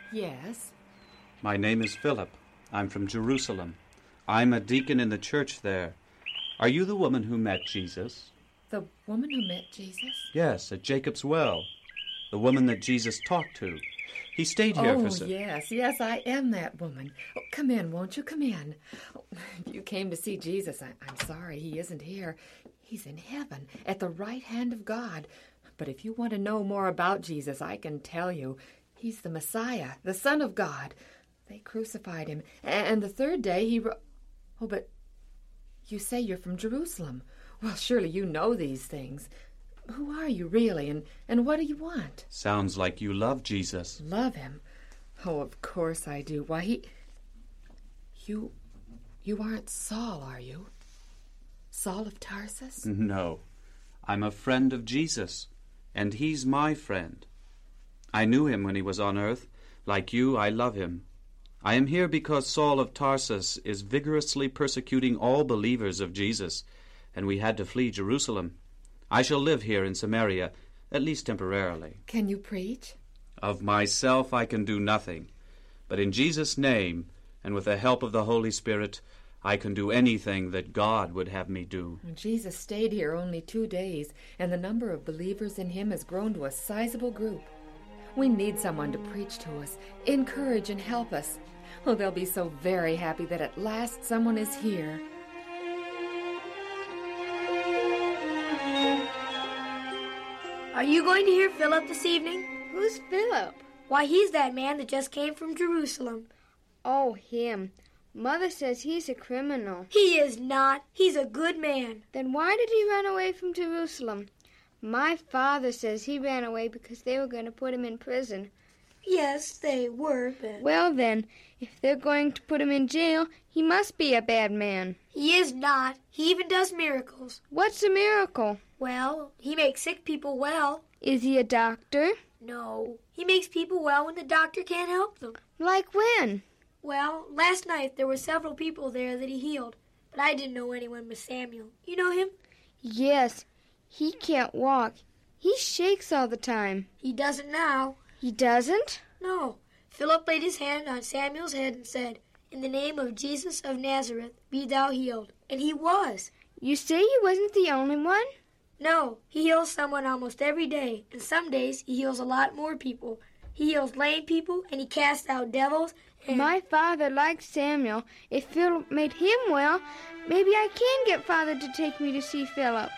Yes. My name is Philip. I'm from Jerusalem. I'm a deacon in the church there. Are you the woman who met Jesus? The woman who met Jesus? Yes, at Jacob's Well. The woman that Jesus talked to. He stayed here for some... Yes, I am that woman. Oh, come in, won't you? Come in. Oh, you came to see Jesus. I'm sorry he isn't here. He's in heaven, at the right hand of God. But if you want to know more about Jesus, I can tell you. He's the Messiah, the Son of God. They crucified him, and the third day he... Oh, but you say you're from Jerusalem. Well, surely you know these things. Who are you, really, and what do you want? Sounds like you love Jesus. Love him? Oh, of course I do. Why, You aren't Saul, are you? Saul of Tarsus? No. I'm a friend of Jesus, and he's my friend. I knew him when he was on earth. Like you, I love him. I am here because Saul of Tarsus is vigorously persecuting all believers of Jesus, and we had to flee Jerusalem. I shall live here in Samaria, at least temporarily. Can you preach? Of myself I can do nothing, but in Jesus' name, and with the help of the Holy Spirit, I can do anything that God would have me do. Jesus stayed here only 2 days, and the number of believers in him has grown to a sizable group. We need someone to preach to us, encourage and help us. Oh, they'll be so very happy that at last someone is here. Are you going to hear Philip this evening? Who's Philip? Why, he's that man that just came from Jerusalem. Oh, him. Mother says he's a criminal. He is not. He's a good man. Then why did he run away from Jerusalem? My father says he ran away because they were going to put him in prison. Yes, they were, but... Well, then, if they're going to put him in jail, he must be a bad man. He is not. He even does miracles. What's a miracle? Well, he makes sick people well. Is he a doctor? No. He makes people well when the doctor can't help them. Like when? Well, last night there were several people there that he healed, but I didn't know anyone but Samuel. You know him? Yes. He can't walk. He shakes all the time. He doesn't now. He doesn't? No. Philip laid his hand on Samuel's head and said, "In the name of Jesus of Nazareth, be thou healed." And he was. You say he wasn't the only one? No, he heals someone almost every day, and some days he heals a lot more people. He heals lame people, and he casts out devils, and... My father likes Samuel. If Philip made him well, maybe I can get Father to take me to see Philip.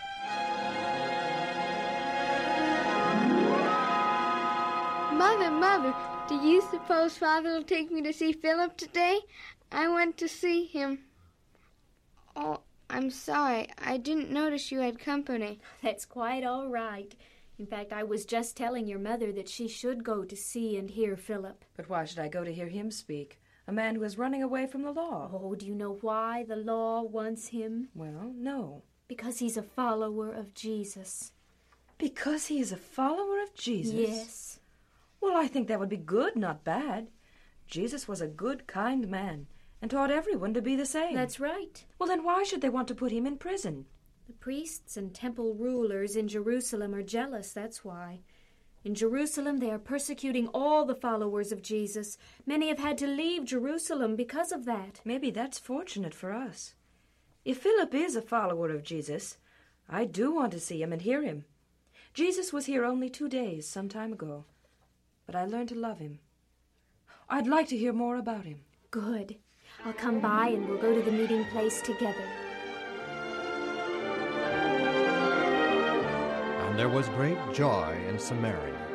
Mother, do you suppose Father will take me to see Philip today? I want to see him. Oh, I'm sorry. I didn't notice you had company. That's quite all right. In fact, I was just telling your mother that she should go to see and hear Philip. But why should I go to hear him speak? A man who is running away from the law. Oh, do you know why the law wants him? Well, no. Because he's a follower of Jesus. Because he is a follower of Jesus? Yes. Well, I think that would be good, not bad. Jesus was a good, kind man and taught everyone to be the same. That's right. Well, then why should they want to put him in prison? The priests and temple rulers in Jerusalem are jealous, that's why. In Jerusalem, they are persecuting all the followers of Jesus. Many have had to leave Jerusalem because of that. Maybe that's fortunate for us. If Philip is a follower of Jesus, I do want to see him and hear him. Jesus was here only 2 days, some time ago. But I learned to love him. I'd like to hear more about him. Good. I'll come by and we'll go to the meeting place together. And there was great joy in Samaria.